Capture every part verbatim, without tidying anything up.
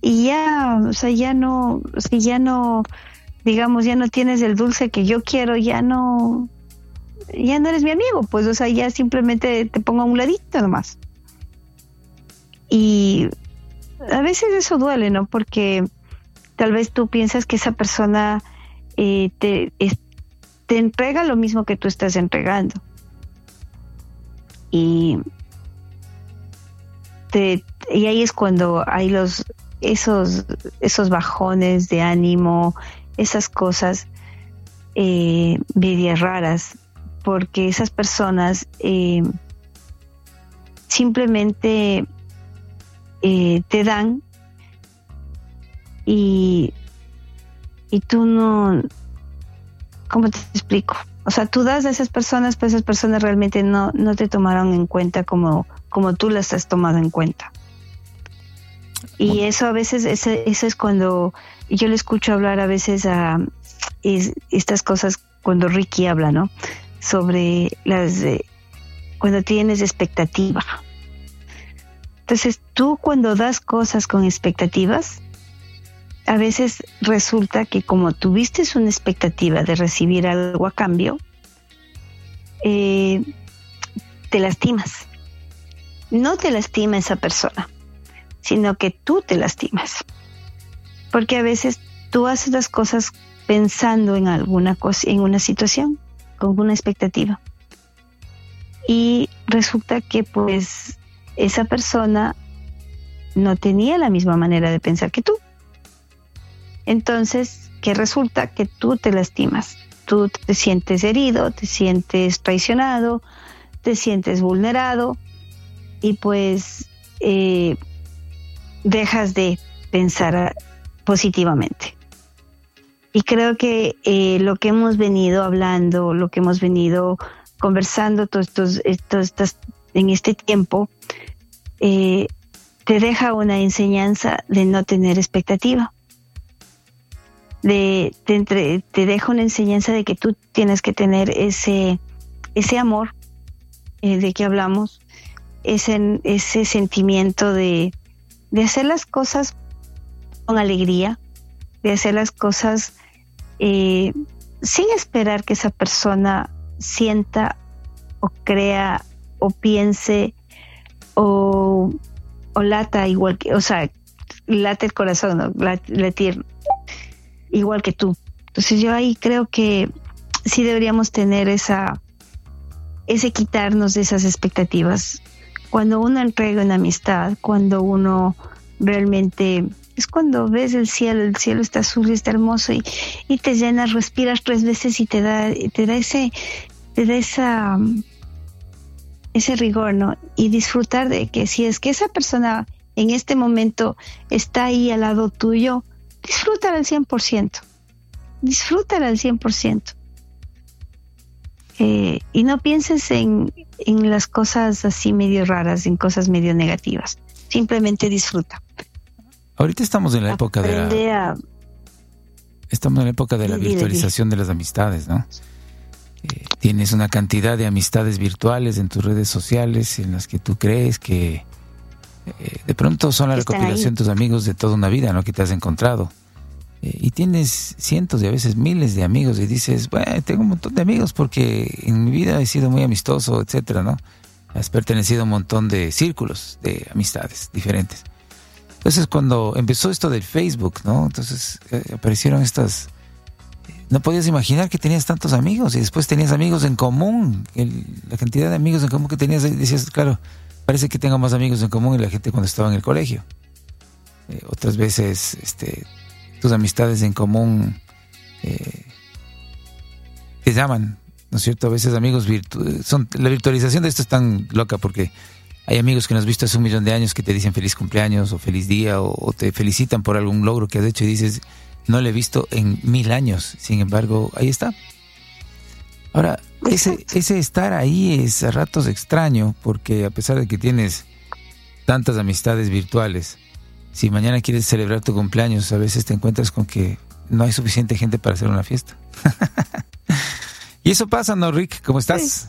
y ya, o sea, ya no, si ya no, digamos, ya no tienes el dulce que yo quiero, ya no, ya no eres mi amigo, pues, o sea, ya simplemente te pongo a un ladito nomás. Y a veces eso duele, ¿no? Porque tal vez tú piensas que esa persona eh, te, es, te entrega lo mismo que tú estás entregando. Y, te, y ahí es cuando hay los esos, esos bajones de ánimo, esas cosas eh, medio raras, porque esas personas eh, simplemente eh, te dan y, y tú no, ¿cómo te explico? O sea, tú das a esas personas, pero esas personas realmente no, no te tomaron en cuenta como, como tú las has tomado en cuenta. Y eso a veces, ese, eso es cuando yo le escucho hablar a veces a es, estas cosas cuando Ricky habla, ¿no? Sobre las, eh, cuando tienes expectativa. Entonces, tú cuando das cosas con expectativas, a veces resulta que como tuviste una expectativa de recibir algo a cambio, eh, te lastimas. No te lastima esa persona, sino que tú te lastimas. Porque a veces tú haces las cosas pensando en alguna cosa, en una situación, con una expectativa. Y resulta que pues esa persona no tenía la misma manera de pensar que tú. Entonces, ¿qué resulta? Que tú te lastimas. Tú te sientes herido, te sientes traicionado, te sientes vulnerado y pues eh, dejas de pensar positivamente. Y creo que eh, lo que hemos venido hablando, lo que hemos venido conversando todos estos, estos, estos, en este tiempo, eh, te deja una enseñanza de no tener expectativa. De, te, entre, te deja una enseñanza de que tú tienes que tener ese, ese amor eh, de que hablamos, ese, ese sentimiento de, de hacer las cosas con alegría, de hacer las cosas eh, sin esperar que esa persona sienta o crea o piense o, o lata igual que, o sea, late el corazón, ¿no? Latir igual que tú. Entonces yo ahí creo que sí deberíamos tener esa, ese quitarnos de esas expectativas. Cuando uno entrega una amistad, cuando uno realmente, es cuando ves el cielo, el cielo está azul y está hermoso y, y te llenas, respiras tres veces y te da, te da ese, te da esa, ese rigor, ¿no? Y disfrutar de que si es que esa persona en este momento está ahí al lado tuyo, disfrútala al cien por ciento. Disfrútala al cien por ciento. Eh, y no pienses en, en las cosas así medio raras, en cosas medio negativas. Simplemente disfruta. Ahorita estamos en la época Aprende de la... A... Estamos en la época de la virtualización de las amistades, ¿no? Eh, tienes una cantidad de amistades virtuales en tus redes sociales en las que tú crees que eh, de pronto son la recopilación de tus amigos de toda una vida, ¿no? Que te has encontrado. Eh, y tienes cientos y a veces miles de amigos y dices, bueno, tengo un montón de amigos porque en mi vida he sido muy amistoso, etcétera, ¿no? Has pertenecido a un montón de círculos de amistades diferentes. Entonces, cuando empezó esto del Facebook, ¿no? Entonces eh, aparecieron estas... No podías imaginar que tenías tantos amigos y después tenías amigos en común. El, la cantidad de amigos en común que tenías, decías, claro, parece que tengo más amigos en común que la gente cuando estaba en el colegio. Eh, otras veces, este, tus amistades en común eh, te llaman, ¿no es cierto? A veces amigos virtu- son la virtualización de esto es tan loca porque hay amigos que no has visto hace un millón de años que te dicen feliz cumpleaños o feliz día o, o te felicitan por algún logro que has hecho y dices, no lo he visto en mil años, sin embargo, ahí está. Ahora, ese, ese estar ahí es a ratos extraño porque a pesar de que tienes tantas amistades virtuales, si mañana quieres celebrar tu cumpleaños, a veces te encuentras con que no hay suficiente gente para hacer una fiesta. Y eso pasa, ¿no, Rick? ¿Cómo estás? Sí.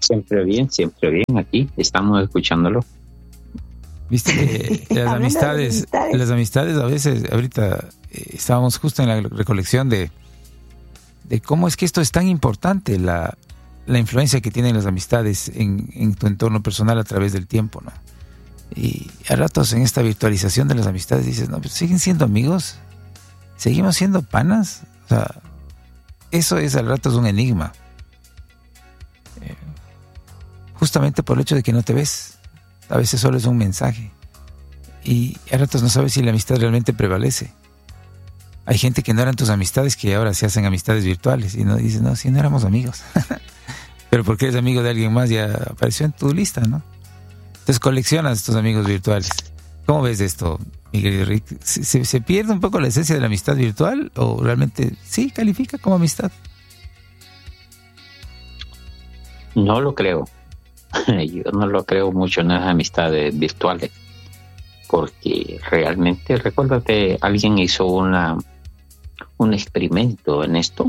Siempre bien, siempre bien. Aquí estamos escuchándolo. Viste que las amistades, amistades, las amistades a veces, ahorita eh, estábamos justo en la recolección de, de cómo es que esto es tan importante, la, la influencia que tienen las amistades en, en tu entorno personal a través del tiempo, ¿no? Y a ratos en esta virtualización de las amistades dices, no, pues siguen siendo amigos, seguimos siendo panas, o sea, eso es al rato es un enigma, eh, justamente por el hecho de que no te ves. A veces solo es un mensaje. Y a ratos no sabes si la amistad realmente prevalece. Hay gente que no eran tus amistades que ahora se hacen amistades virtuales. Y no dices, no, si no éramos amigos. Pero porque eres amigo de alguien más ya apareció en tu lista, ¿no? Entonces coleccionas tus amigos virtuales. ¿Cómo ves esto, mi querido Rick? ¿Se, se, ¿Se pierde un poco la esencia de la amistad virtual o realmente sí califica como amistad? No lo creo. Yo no lo creo mucho en las amistades virtuales, porque realmente, recuérdate, alguien hizo una un experimento en esto.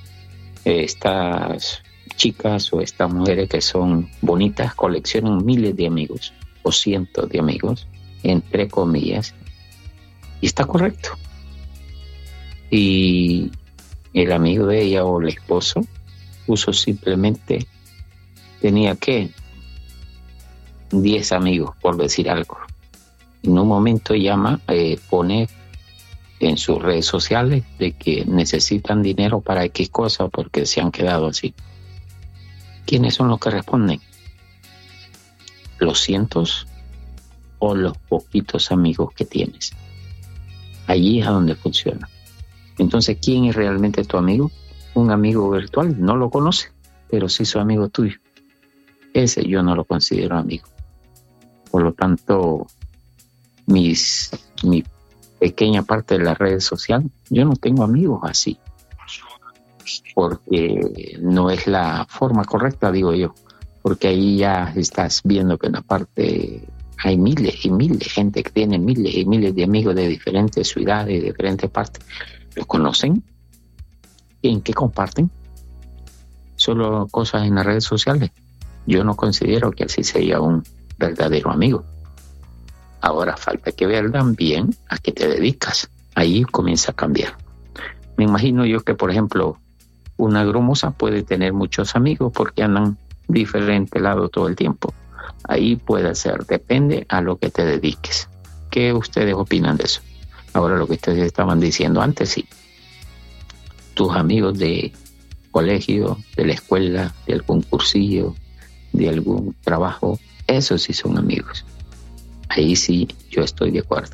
Estas chicas o estas mujeres que son bonitas coleccionan miles de amigos o cientos de amigos, entre comillas, y está correcto. Y el amigo de ella o el esposo puso simplemente, tenía que diez amigos, por decir algo. En un momento llama, eh, pone en sus redes sociales de que necesitan dinero para X cosa porque se han quedado así. ¿Quiénes son los que responden? ¿Los cientos o los poquitos amigos que tienes? Allí es a donde funciona. Entonces, ¿quién es realmente tu amigo? Un amigo virtual, no lo conoce, pero sí su amigo tuyo. Ese yo no lo considero amigo. Por lo tanto, mis, mi pequeña parte de la red social, yo no tengo amigos así, porque no es la forma correcta, digo yo, porque ahí ya estás viendo que en la parte hay miles y miles de gente que tiene miles y miles de amigos de diferentes ciudades, de diferentes partes. ¿Los conocen? ¿En qué comparten? Solo cosas en las redes sociales. Yo no considero que así sea un verdadero amigo. Ahora falta que ver también a qué te dedicas. Ahí comienza a cambiar. Me imagino yo que, por ejemplo, una grumosa puede tener muchos amigos porque andan diferente lado todo el tiempo. Ahí puede ser, depende a lo que te dediques. ¿Qué ustedes opinan de eso? Ahora, lo que ustedes estaban diciendo antes, sí. Tus amigos de colegio, de la escuela, de algún cursillo, de algún trabajo, esos sí son amigos. Ahí sí yo estoy de acuerdo.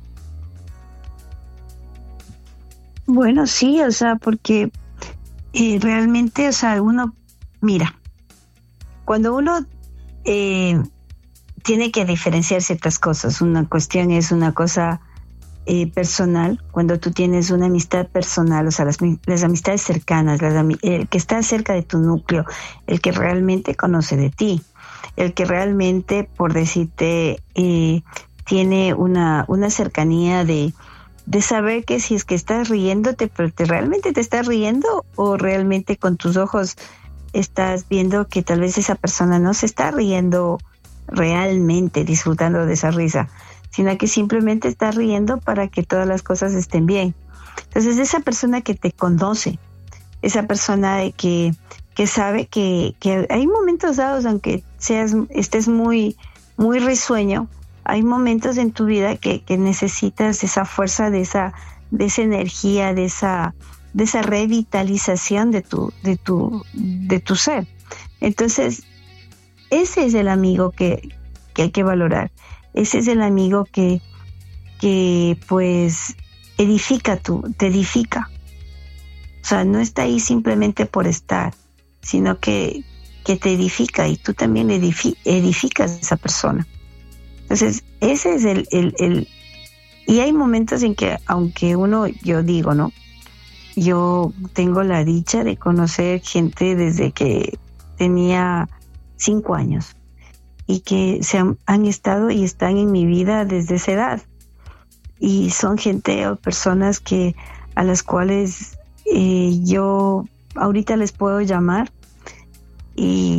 Bueno, sí, o sea, porque eh, realmente, o sea, uno, mira, cuando uno eh, tiene que diferenciar ciertas cosas, una cuestión es una cosa eh, personal, cuando tú tienes una amistad personal, o sea, las, las amistades cercanas, las, el que está cerca de tu núcleo, el que realmente conoce de ti, el que realmente, por decirte, eh, tiene una, una cercanía de, de saber que si es que estás riéndote, pero te, realmente te estás riendo o realmente con tus ojos estás viendo que tal vez esa persona no se está riendo realmente, disfrutando de esa risa, sino que simplemente está riendo para que todas las cosas estén bien. Entonces, esa persona que te conoce, esa persona de que, que sabe que, que hay momentos dados, aunque seas, estés muy, muy risueño, hay momentos en tu vida que, que necesitas esa fuerza, de esa, de esa energía, de esa, de esa revitalización de tu, de tu, de tu ser. Entonces, ese es el amigo que, que hay que valorar. Ese es el amigo que, que pues edifica tu, te edifica. O sea, no está ahí simplemente por estar, sino que, que te edifica y tú también edifi- edificas a esa persona. Entonces, ese es el, el, el... Y hay momentos en que, aunque uno, yo digo, ¿no? Yo tengo la dicha de conocer gente desde que tenía cinco años y que se han, han estado y están en mi vida desde esa edad. Y son gente o personas que a las cuales eh, yo ahorita les puedo llamar y,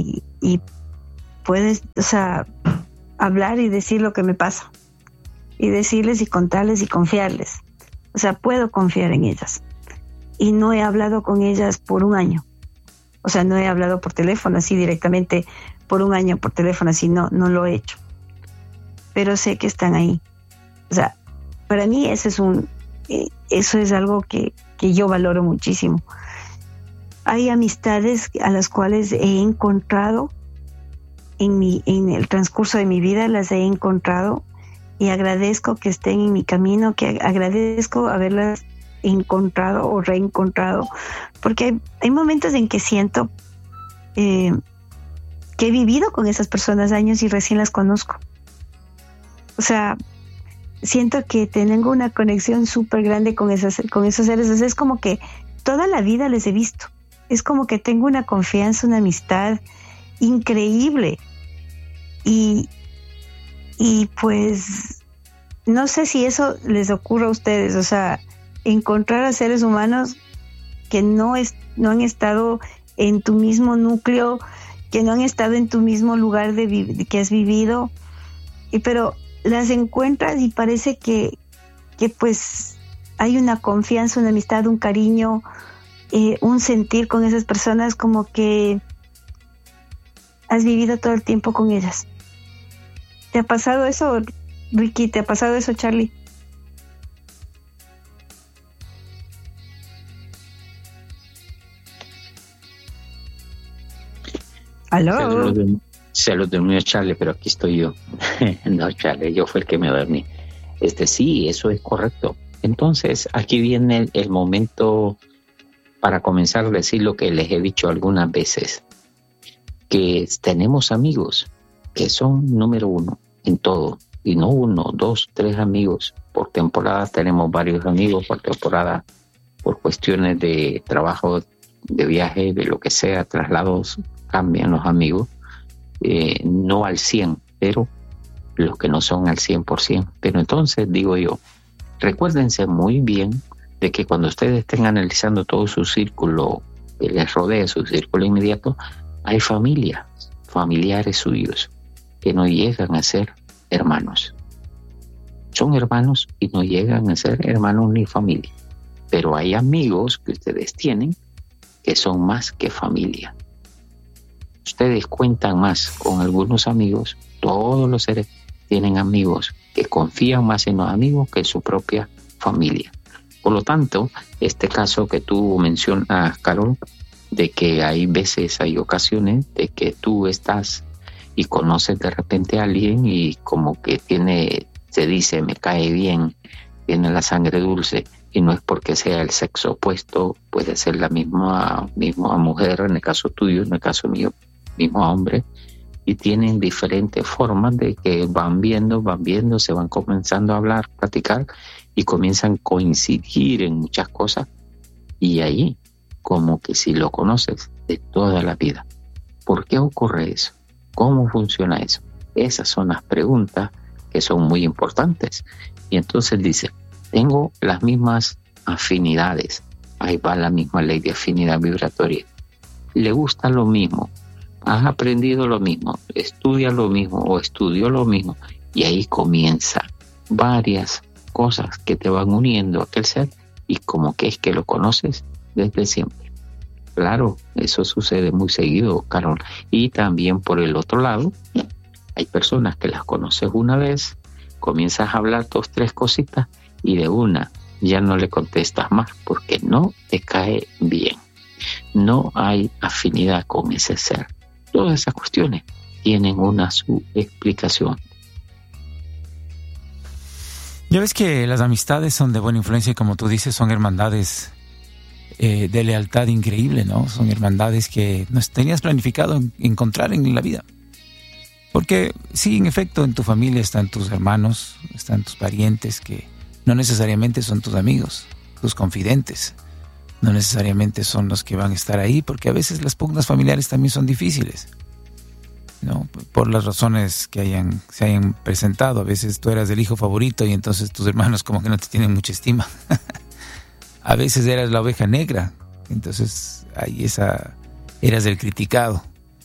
y puedes, o sea, hablar y decir lo que me pasa. Y decirles y contarles y confiarles. O sea, puedo confiar en ellas. Y no he hablado con ellas por un año. O sea, no he hablado por teléfono, así directamente por un año por teléfono, así no, no lo he hecho. Pero sé que están ahí. O sea, para mí ese es un, eh, eso es algo que, que yo valoro muchísimo. Hay amistades a las cuales he encontrado en mi, en el transcurso de mi vida, las he encontrado y agradezco que estén en mi camino, que agradezco haberlas encontrado o reencontrado, porque hay, hay momentos en que siento eh, que he vivido con esas personas años y recién las conozco. O sea, siento que tengo una conexión súper grande con, esas, con esos seres. O sea, es como que toda la vida les he visto. Es como que tengo una confianza, una amistad increíble. Y, y pues no sé si eso les ocurre a ustedes. O sea, encontrar a seres humanos que no, es, no han estado en tu mismo núcleo, que no han estado en tu mismo lugar de, vi- que has vivido, y pero las encuentras y parece que, que pues hay una confianza, una amistad, un cariño, eh, un sentir con esas personas como que has vivido todo el tiempo con ellas. ¿Te ha pasado eso, Ricky? ¿Te ha pasado eso, Charlie? ¿Aló? Se lo durmió Charlie, pero aquí estoy yo. No, Charlie, yo fue el que me dormí. Este, sí, eso es correcto. Entonces, aquí viene el, el momento para comenzar a decir lo que les he dicho algunas veces, que tenemos amigos que son número uno en todo, y no uno, dos, tres amigos. Por temporada tenemos varios amigos, por temporada, por cuestiones de trabajo, de viaje, de lo que sea, traslados, cambian los amigos. Eh, no al cien, pero los que no son al cien por ciento. Pero entonces digo yo, recuérdense muy bien de que cuando ustedes estén analizando todo su círculo que les rodea, su círculo inmediato, hay familias, familiares suyos que no llegan a ser hermanos. Son hermanos y no llegan a ser hermanos ni familia. Pero hay amigos que ustedes tienen que son más que familia. Ustedes cuentan más con algunos amigos. Todos los seres tienen amigos que confían más en los amigos que en su propia familia. Por lo tanto, este caso que tú mencionas, Carol, de que hay veces, hay ocasiones de que tú estás y conoces de repente a alguien y como que tiene, se dice, me cae bien, tiene la sangre dulce, y no es porque sea el sexo opuesto, puede ser la misma, misma mujer, en el caso tuyo, en el caso mío, mismo hombre, y tienen diferentes formas de que van viendo, van viendo, se van comenzando a hablar, platicar, y comienzan a coincidir en muchas cosas, y ahí, como que si lo conoces de toda la vida. ¿Por qué ocurre eso? ¿Cómo funciona eso? Esas son las preguntas que son muy importantes. Y entonces dice, tengo las mismas afinidades. Ahí va la misma ley de afinidad vibratoria. Le gusta lo mismo. Has aprendido lo mismo. Estudia lo mismo o estudió lo mismo. Y ahí comienza varias cosas que te van uniendo a aquel ser y como que es que lo conoces desde siempre. Claro, eso sucede muy seguido, Carol. Y también por el otro lado, hay personas que las conoces una vez, comienzas a hablar dos, tres cositas y de una ya no le contestas más porque no te cae bien. No hay afinidad con ese ser. Todas esas cuestiones tienen una su explicación. Ya ves que las amistades son de buena influencia y como tú dices, son hermandades eh, de lealtad increíble, ¿no? Son hermandades que no tenías planificado en, encontrar en la vida. Porque sí, en efecto, en tu familia están tus hermanos, están tus parientes que no necesariamente son tus amigos, tus confidentes. No necesariamente son los que van a estar ahí, porque a veces las pugnas familiares también son difíciles, ¿no? Por las razones que hayan, se hayan presentado. A veces tú eras el hijo favorito y entonces tus hermanos como que no te tienen mucha estima. A veces eras la oveja negra, entonces ahí esa, eras el criticado.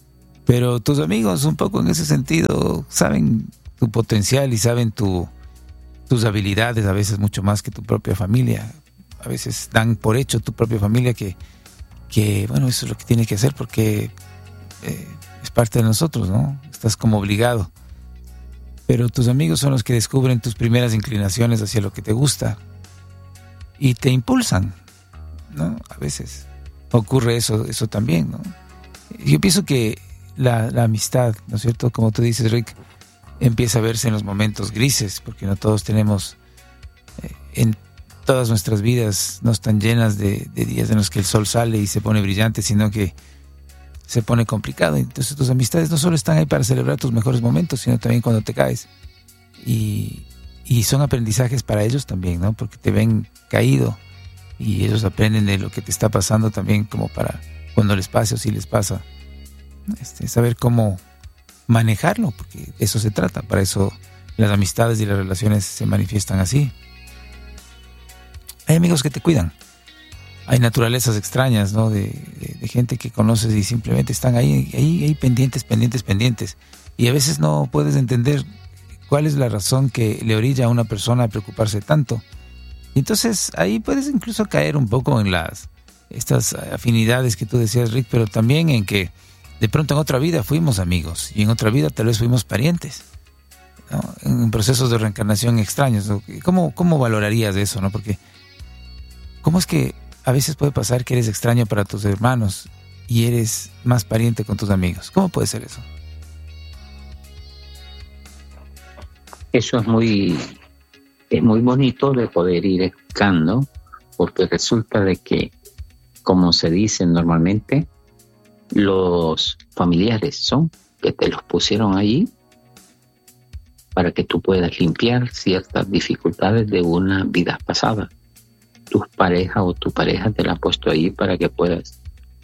Pero tus amigos, un poco en ese sentido, saben tu potencial y saben tu, tus habilidades, a veces mucho más que tu propia familia. A veces dan por hecho tu propia familia que, que bueno, eso es lo que tienes que hacer porque eh, es parte de nosotros, ¿no? Estás como obligado. Pero tus amigos son los que descubren tus primeras inclinaciones hacia lo que te gusta y te impulsan, ¿no? A veces ocurre eso, eso también, ¿no? Yo pienso que la, la amistad, ¿no es cierto? Como tú dices, Rick, empieza a verse en los momentos grises, porque no todos tenemos, eh, en todas nuestras vidas no están llenas de, de días en los que el sol sale y se pone brillante, sino que se pone complicado. Entonces tus amistades no solo están ahí para celebrar tus mejores momentos, sino también cuando te caes. Y, y son aprendizajes para ellos también, ¿no? Porque te ven caído y ellos aprenden de lo que te está pasando también, como para cuando les pase o si les pasa, este, saber cómo manejarlo, porque de eso se trata. Para eso las amistades y las relaciones se manifiestan así. Hay amigos que te cuidan. Hay naturalezas extrañas, ¿no? De, de, de gente que conoces y simplemente están ahí, ahí, ahí pendientes, pendientes, pendientes. Y a veces no puedes entender cuál es la razón que le orilla a una persona a preocuparse tanto. Y entonces ahí puedes incluso caer un poco en las estas afinidades que tú decías, Rick, pero también en que de pronto en otra vida fuimos amigos y en otra vida tal vez fuimos parientes, ¿no? En procesos de reencarnación extraños, ¿no? ¿Cómo, cómo valorarías eso, no? Porque ¿cómo es que a veces puede pasar que eres extraño para tus hermanos y eres más pariente con tus amigos? ¿Cómo puede ser eso? Eso es muy, es muy bonito de poder ir explicando, porque resulta de que, como se dice normalmente, los familiares son que te los pusieron allí para que tú puedas limpiar ciertas dificultades de una vida pasada. Tu pareja o tu pareja te la ha puesto ahí para que puedas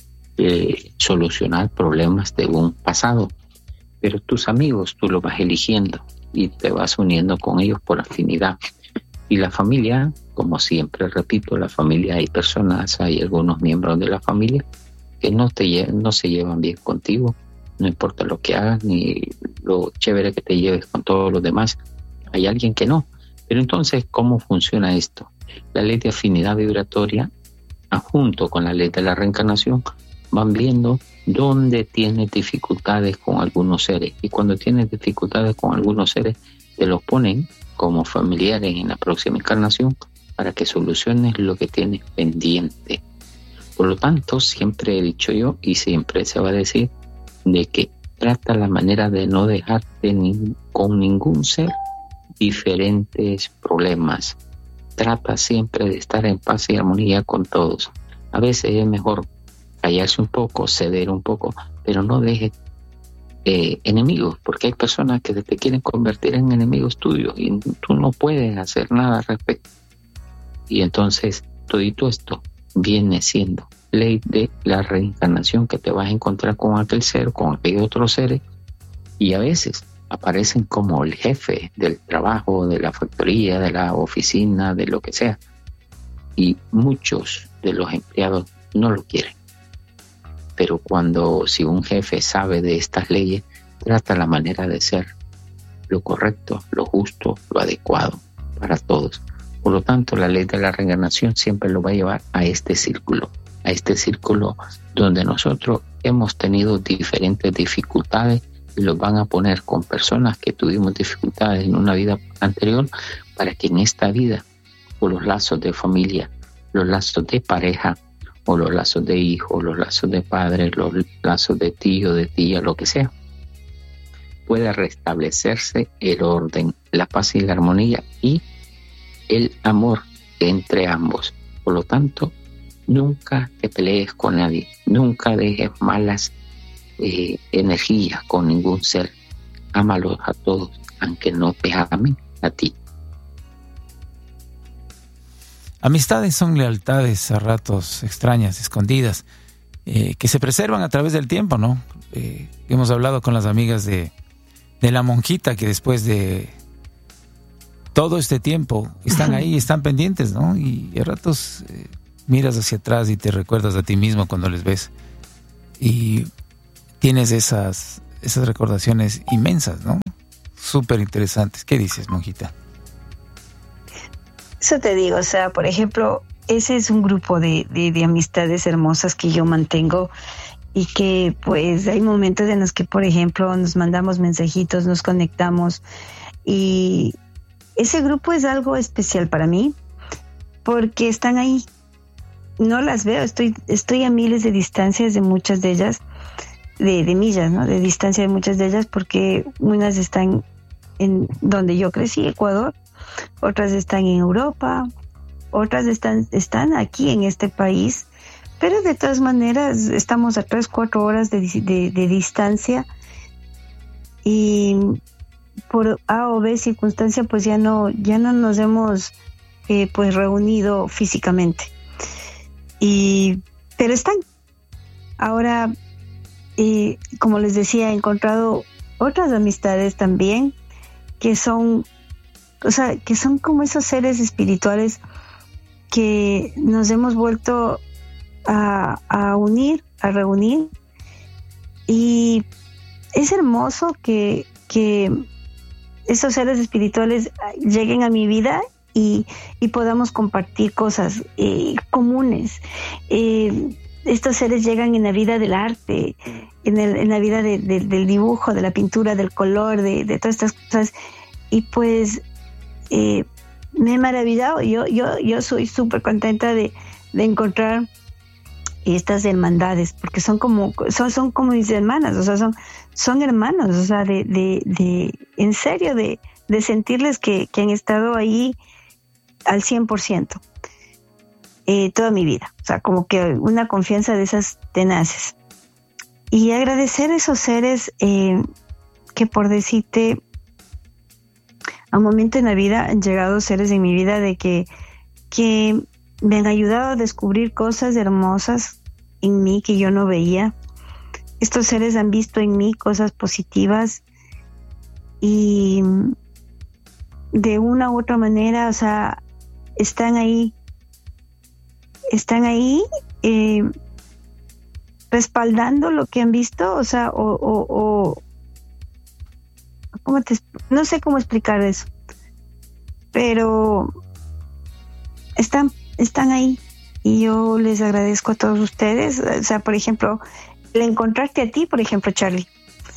eh, solucionar problemas de un pasado. Pero tus amigos tú los vas eligiendo y te vas uniendo con ellos por afinidad. Y la familia, como siempre repito, la familia, hay personas, hay algunos miembros de la familia que no, te lle- no se llevan bien contigo, no importa lo que hagas ni lo chévere que te lleves con todos los demás. Hay alguien que no. Pero entonces, ¿cómo funciona esto? La ley de afinidad vibratoria, junto con la ley de la reencarnación, van viendo dónde tienes dificultades con algunos seres. Y cuando tienes dificultades con algunos seres, te los ponen como familiares en la próxima encarnación para que soluciones lo que tienes pendiente. Por lo tanto, siempre he dicho yo, y siempre se va a decir, de que trata la manera de no dejarte ni, con ningún ser diferentes problemas. Trata siempre de estar en paz y armonía con todos. A veces es mejor callarse un poco, ceder un poco, pero no dejes eh, enemigos, porque hay personas que te quieren convertir en enemigos tuyos y tú no puedes hacer nada al respecto. Y entonces, todito esto viene siendo ley de la reencarnación, que te vas a encontrar con aquel ser, con aquellos otros seres, y a veces aparecen como el jefe del trabajo, de la factoría, de la oficina, de lo que sea. Y muchos de los empleados no lo quieren. Pero cuando, si un jefe sabe de estas leyes, trata la manera de ser lo correcto, lo justo, lo adecuado para todos. Por lo tanto, la ley de la reencarnación siempre lo va a llevar a este círculo, a este círculo donde nosotros hemos tenido diferentes dificultades y los van a poner con personas que tuvimos dificultades en una vida anterior, para que en esta vida, por los lazos de familia, los lazos de pareja, o los lazos de hijo, los lazos de padre, los lazos de tío, de tía, lo que sea, pueda restablecerse el orden, la paz y la armonía y el amor entre ambos. Por lo tanto, nunca te pelees con nadie, nunca dejes malas eh, energías con ningún ser. Ámalos a todos, aunque no te amen a ti. Amistades son lealtades a ratos extrañas, escondidas, eh, que se preservan a través del tiempo, ¿no? Eh, hemos hablado con las amigas de, de la monjita, que después de todo este tiempo están ahí, están pendientes, ¿no? Y a ratos eh, miras hacia atrás y te recuerdas a ti mismo cuando les ves. Y tienes esas, esas recordaciones inmensas, ¿no? Súper interesantes. ¿Qué dices, monjita? Eso te digo, o sea, por ejemplo, ese es un grupo de, de, de amistades hermosas que yo mantengo y que pues hay momentos en los que, por ejemplo, nos mandamos mensajitos, nos conectamos y ese grupo es algo especial para mí porque están ahí. No las veo, estoy estoy a miles de distancias de muchas de ellas, de, de millas, ¿no? De distancia de muchas de ellas porque unas están en donde yo crecí, Ecuador, otras están en Europa, otras están, están aquí en este país, pero de todas maneras estamos a tres, cuatro horas de, de, de distancia y por A o B circunstancia pues ya no, ya no nos hemos eh, pues reunido físicamente. Y, pero están. Ahora, eh, como les decía, he encontrado otras amistades también que son, o sea, que son como esos seres espirituales que nos hemos vuelto a, a unir, a reunir. Y es hermoso que, que esos seres espirituales lleguen a mi vida y, y podamos compartir cosas eh, comunes. Eh, estos seres llegan en la vida del arte, en, el, en la vida de, de, del dibujo, de la pintura, del color, de, de todas estas cosas. Y pues eh, me he maravillado. Yo, yo, yo soy súper contenta de, de encontrar estas hermandades, porque son como, son, son como mis hermanas, o sea, son, son hermanos, o sea, de, de, de en serio, de, de sentirles que, que han estado ahí al cien por ciento eh, toda mi vida, o sea, como que una confianza de esas tenaces. Y agradecer a esos seres eh, que, por decirte, a un momento en la vida han llegado seres en mi vida de que, que me han ayudado a descubrir cosas hermosas en mí que yo no veía. Estos seres han visto en mí cosas positivas y de una u otra manera, o sea, están ahí, están ahí eh, respaldando lo que han visto, o sea, o, o, o ¿cómo te, no sé cómo explicar eso, pero están, están ahí y yo les agradezco a todos ustedes, o sea, por ejemplo, el encontrarte a ti, por ejemplo, Charlie,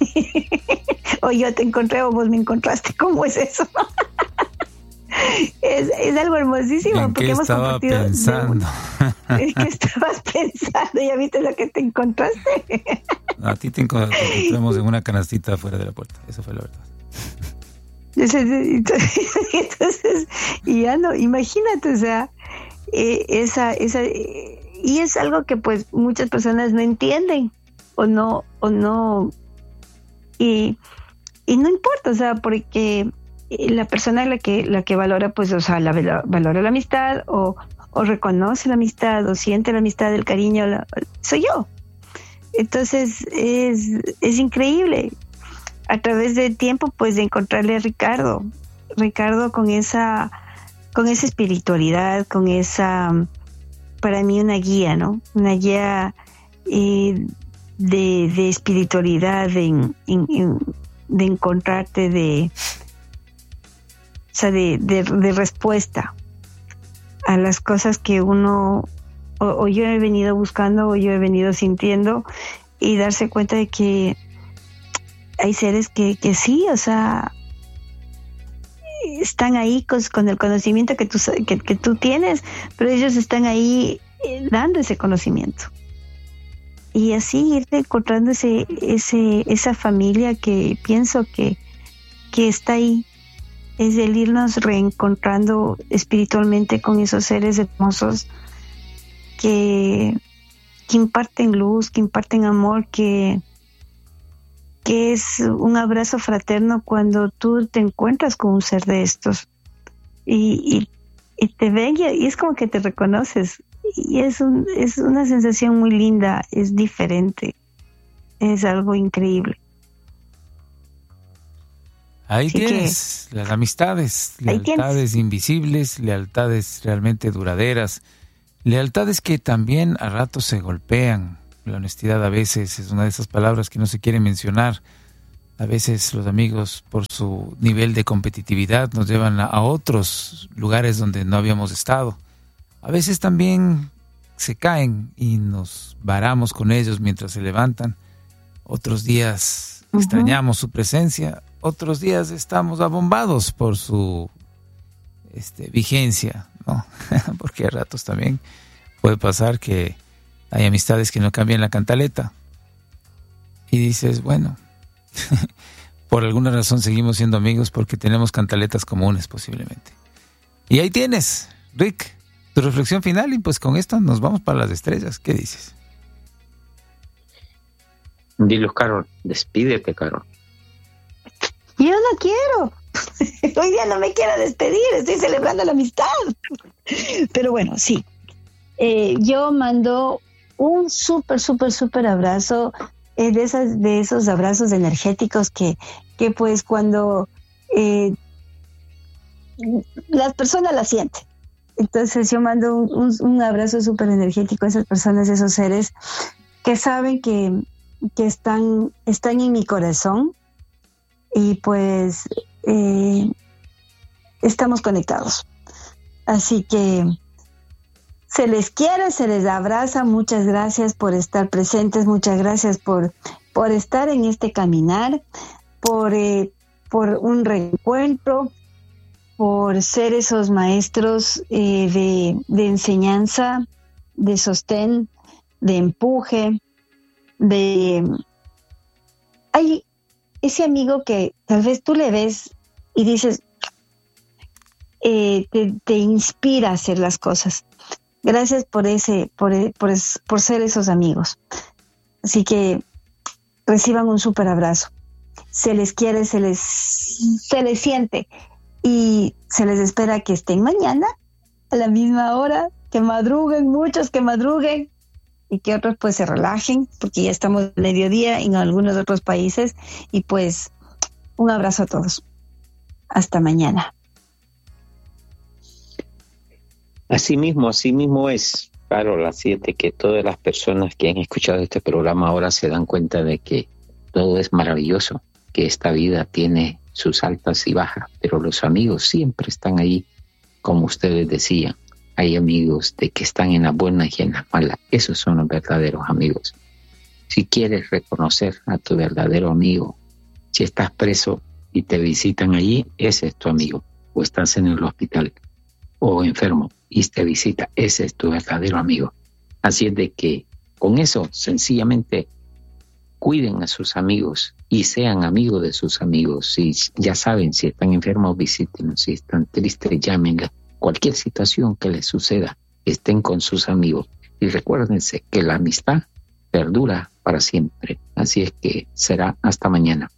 o yo te encontré o vos me encontraste, ¿cómo es eso? Es, es algo hermosísimo. ¿En porque qué hemos estaba compartido pensando? ¿En qué estabas pensando? ¿Ya viste lo que te encontraste? A ti te encontramos en una canastita afuera de la puerta. Eso fue la verdad. Entonces, entonces y ya no, imagínate, o sea, eh, esa, esa, eh, y es algo que pues muchas personas no entienden o no, o no, y, y no importa, o sea, porque la persona la que la que valora pues, o sea, la valora la amistad o, o reconoce la amistad o siente la amistad, el cariño, la, soy yo. Entonces es, es increíble a través del tiempo pues de encontrarle a Ricardo Ricardo con esa con esa espiritualidad, con esa, para mí, una guía, ¿no? Una guía eh, de, de espiritualidad, de, en, en, de encontrarte, de o sea, de, de, de respuesta a las cosas que uno o, o yo he venido buscando o yo he venido sintiendo, y darse cuenta de que hay seres que, que sí, o sea, están ahí con, con el conocimiento que tú, que, que tú tienes, pero ellos están ahí eh, dando ese conocimiento. Y así irte encontrando ese, ese, esa familia que pienso que, que está ahí. Es el irnos reencontrando espiritualmente con esos seres hermosos que, que imparten luz, que imparten amor, que, que es un abrazo fraterno cuando tú te encuentras con un ser de estos y, y, y te ven y, y es como que te reconoces, y es, un, es una sensación muy linda, es diferente, es algo increíble. Ahí Así tienes que, las amistades, lealtades invisibles, lealtades realmente duraderas, lealtades que también a ratos se golpean, La honestidad a veces es una de esas palabras que no se quiere mencionar. A veces los amigos, por su nivel de competitividad, nos llevan a, a otros lugares donde no habíamos estado. A veces también se caen y nos varamos con ellos mientras se levantan. Otros días uh-huh. extrañamos su presencia. Otros días estamos abombados por su este, vigencia, ¿no? Porque a ratos también puede pasar que hay amistades que no cambian la cantaleta. Y dices, bueno, por alguna razón seguimos siendo amigos porque tenemos cantaletas comunes posiblemente. Y ahí tienes, Rick, tu reflexión final, y pues con esto nos vamos para las estrellas. ¿Qué dices? Dilo, Carol, despídete, Carol. Yo no quiero. Hoy día no me quiero despedir, estoy celebrando la amistad. Pero bueno, sí. Eh, yo mando un súper, súper, súper abrazo, eh, de, esas, de esos abrazos energéticos que, que pues cuando eh, las personas la sienten. Entonces yo mando un, un, un abrazo súper energético a esas personas, esos seres que saben que, que están, están en mi corazón y pues eh, estamos conectados. Así que se les quiere, se les abraza. Muchas gracias por estar presentes, muchas gracias por, por estar en este caminar, por, eh, por un reencuentro, por ser esos maestros eh, de, de enseñanza, de sostén, de empuje, de... Hay ese amigo que tal vez tú le ves y dices, eh, te, te inspira a hacer las cosas. Gracias por ese, por, por, por ser esos amigos. Así que reciban un súper abrazo. Se les quiere, se les, se les siente. Y se les espera que estén mañana a la misma hora, que madruguen, muchos que madruguen y que otros pues se relajen, porque ya estamos mediodía en algunos otros países. Y pues un abrazo a todos. Hasta mañana. Así mismo, así mismo es, Carol, así es de que todas las personas que han escuchado este programa ahora se dan cuenta de que todo es maravilloso, que esta vida tiene sus altas y bajas, pero los amigos siempre están ahí, como ustedes decían. Hay amigos de que están en las buenas y en las malas. Esos son los verdaderos amigos. Si quieres reconocer a tu verdadero amigo, si estás preso y te visitan allí, ese es tu amigo. O estás en el hospital o enfermo y te visita, ese es tu verdadero amigo. Así es de que con eso sencillamente cuiden a sus amigos y sean amigos de sus amigos. Si ya saben, si están enfermos, visítenlos. Si están tristes, llámenles. Cualquier situación que les suceda, estén con sus amigos. Y recuérdense que la amistad perdura para siempre. Así es que será hasta mañana.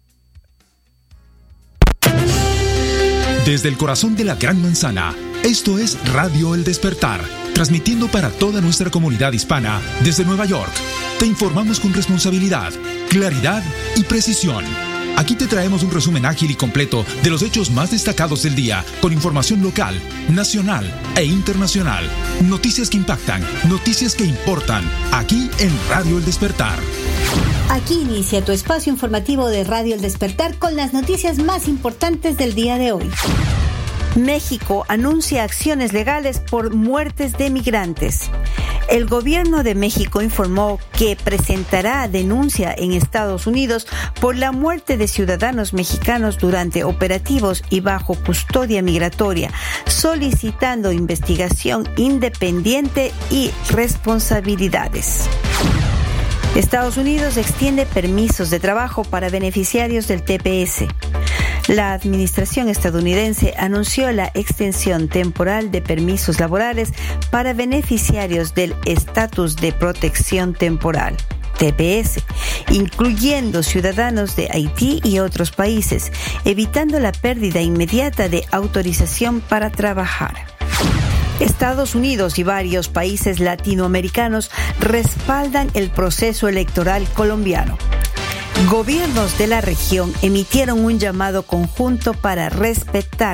Desde el corazón de la Gran Manzana, esto es Radio El Despertar, transmitiendo para toda nuestra comunidad hispana desde Nueva York. Te informamos con responsabilidad, claridad y precisión. Aquí te traemos un resumen ágil y completo de los hechos más destacados del día, con información local, nacional e internacional. Noticias que impactan, noticias que importan, aquí en Radio El Despertar. Aquí inicia tu espacio informativo de Radio El Despertar con las noticias más importantes del día de hoy. México anuncia acciones legales por muertes de migrantes. El gobierno de México informó que presentará denuncia en Estados Unidos por la muerte de ciudadanos mexicanos durante operativos y bajo custodia migratoria, solicitando investigación independiente y responsabilidades. Estados Unidos extiende permisos de trabajo para beneficiarios del T P S. La administración estadounidense anunció la extensión temporal de permisos laborales para beneficiarios del Estatus de Protección Temporal, T P S, incluyendo ciudadanos de Haití y otros países, evitando la pérdida inmediata de autorización para trabajar. Estados Unidos y varios países latinoamericanos respaldan el proceso electoral colombiano. Gobiernos de la región emitieron un llamado conjunto para respetar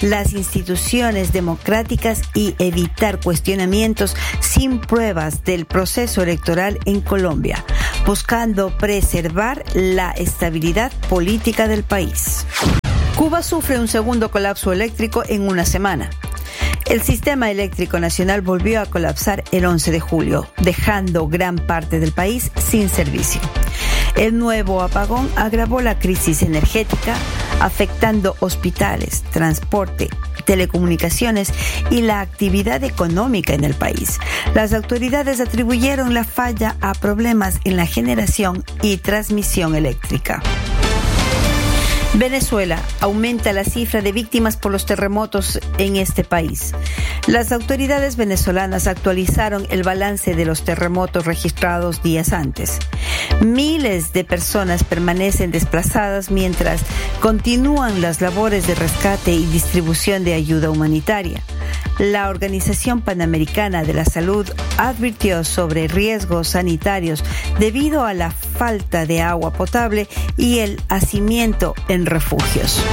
las instituciones democráticas y evitar cuestionamientos sin pruebas del proceso electoral en Colombia, buscando preservar la estabilidad política del país. Cuba sufre un segundo colapso eléctrico en una semana. El sistema eléctrico nacional volvió a colapsar el once de julio, dejando gran parte del país sin servicio. El nuevo apagón agravó la crisis energética, afectando hospitales, transporte, telecomunicaciones y la actividad económica en el país. Las autoridades atribuyeron la falla a problemas en la generación y transmisión eléctrica. Venezuela aumenta la cifra de víctimas por los terremotos en este país. Las autoridades venezolanas actualizaron el balance de los terremotos registrados días antes. Miles de personas permanecen desplazadas mientras continúan las labores de rescate y distribución de ayuda humanitaria. La Organización Panamericana de la Salud advirtió sobre riesgos sanitarios debido a la falta de agua potable y el hacimiento en refugios.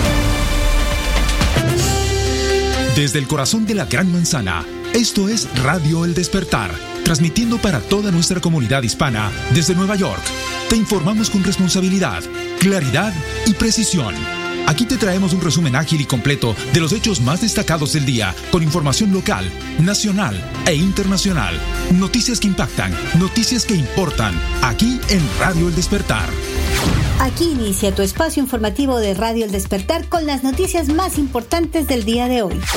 Desde el corazón de la Gran Manzana, esto es Radio El Despertar, transmitiendo para toda nuestra comunidad hispana desde Nueva York. Te informamos con responsabilidad, claridad y precisión. Aquí te traemos un resumen ágil y completo de los hechos más destacados del día, con información local, nacional e internacional. Noticias que impactan, noticias que importan, aquí en Radio El Despertar. Aquí inicia tu espacio informativo de Radio El Despertar con las noticias más importantes del día de hoy.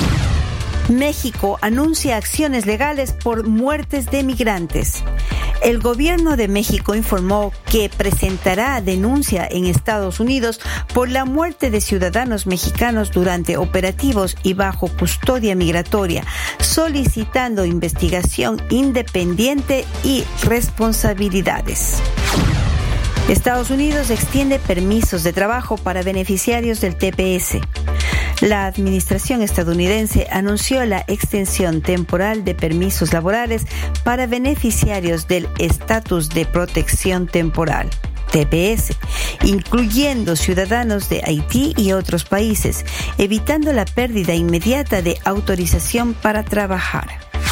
México anuncia acciones legales por muertes de migrantes. El gobierno de México informó que presentará denuncia en Estados Unidos por la muerte de ciudadanos mexicanos durante operativos y bajo custodia migratoria, solicitando investigación independiente y responsabilidades. Estados Unidos extiende permisos de trabajo para beneficiarios del T P S. La administración estadounidense anunció la extensión temporal de permisos laborales para beneficiarios del Estatus de Protección Temporal, T P S, incluyendo ciudadanos de Haití y otros países, evitando la pérdida inmediata de autorización para trabajar.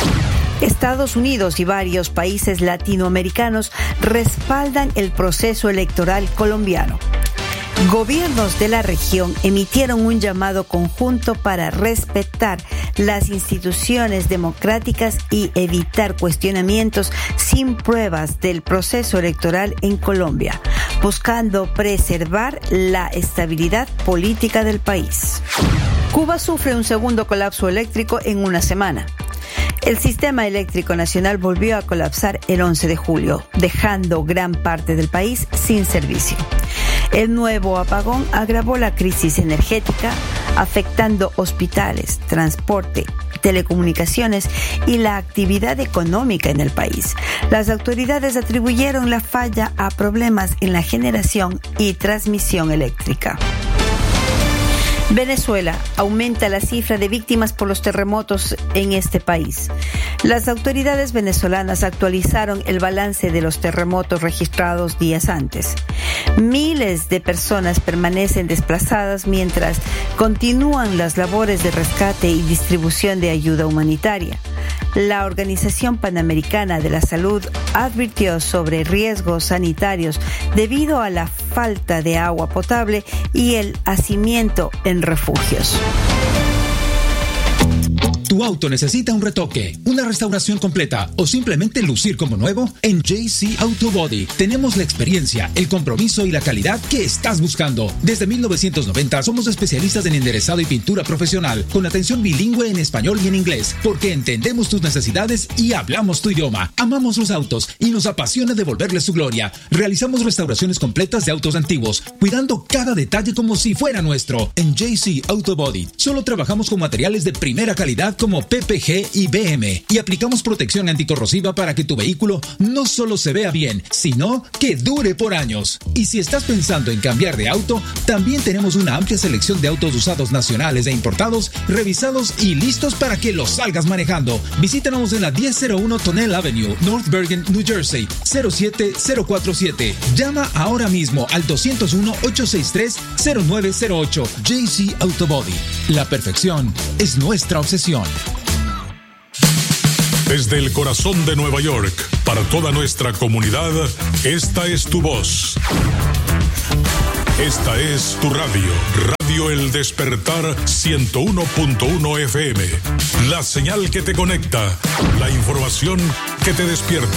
Estados Unidos y varios países latinoamericanos respaldan el proceso electoral colombiano. Gobiernos de la región emitieron un llamado conjunto para respetar las instituciones democráticas y evitar cuestionamientos sin pruebas del proceso electoral en Colombia, buscando preservar la estabilidad política del país. Cuba sufre un segundo colapso eléctrico en una semana. El sistema eléctrico nacional volvió a colapsar el once de julio, dejando gran parte del país sin servicio. El nuevo apagón agravó la crisis energética, afectando hospitales, transporte, telecomunicaciones y la actividad económica en el país. Las autoridades atribuyeron la falla a problemas en la generación y transmisión eléctrica. Venezuela aumenta la cifra de víctimas por los terremotos en este país. Las autoridades venezolanas actualizaron el balance de los terremotos registrados días antes. Miles de personas permanecen desplazadas mientras continúan las labores de rescate y distribución de ayuda humanitaria. La Organización Panamericana de la Salud advirtió sobre riesgos sanitarios debido a la falta de agua potable y el hacimiento en refugios. ¿Tu auto necesita un retoque, una restauración completa o simplemente lucir como nuevo? En J C Auto Body tenemos la experiencia, el compromiso y la calidad que estás buscando. Desde mil novecientos noventa somos especialistas en enderezado y pintura profesional, con atención bilingüe en español y en inglés, porque entendemos tus necesidades y hablamos tu idioma. Amamos los autos y nos apasiona devolverles su gloria. Realizamos restauraciones completas de autos antiguos, cuidando cada detalle como si fuera nuestro. En J C Auto Body solo trabajamos con materiales de primera calidad como P P G y B M y aplicamos protección anticorrosiva para que tu vehículo no solo se vea bien, sino que dure por años. Y si estás pensando en cambiar de auto, también tenemos una amplia selección de autos usados nacionales e importados, revisados y listos para que los salgas manejando. Visítanos en la diez cero uno Tonnelle Avenue, North Bergen, New Jersey, cero siete cero cuatro siete. Llama ahora mismo al dos cero uno, ocho seis tres, cero nueve cero ocho. J C Auto Body. La perfección es nuestra obsesión. Desde el corazón de Nueva York, para toda nuestra comunidad, esta es tu voz. Esta es tu radio, Radio El Despertar ciento uno punto uno F M. La señal que te conecta, la información que te despierta.